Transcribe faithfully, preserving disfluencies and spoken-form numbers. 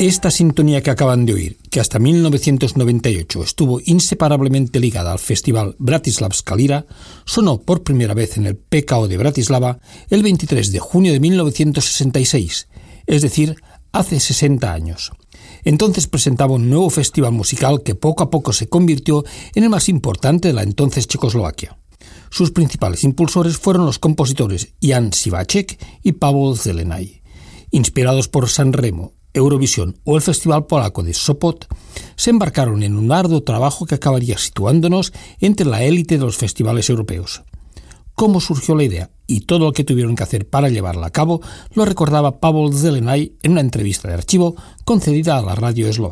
Esta sintonía que acaban de oír, que hasta mil novecientos noventa y ocho estuvo inseparablemente ligada al festival Bratislavska Lira, sonó por primera vez en el P K O de Bratislava el veintitrés de junio de mil novecientos sesenta y seis, es decir, hace sesenta años. Entonces presentaba un nuevo festival musical que poco a poco se convirtió en el más importante de la entonces Checoslovaquia. Sus principales impulsores fueron los compositores Jan Sivacek y Pavel Zelenay. Inspirados por Sanremo, Eurovisión o el Festival Polaco de Sopot, se embarcaron en un arduo trabajo que acabaría situándonos entre la élite de los festivales europeos. Cómo surgió la idea y todo lo que tuvieron que hacer para llevarla a cabo lo recordaba Pavel Zelenay en una entrevista de archivo concedida a la radio eslovaca.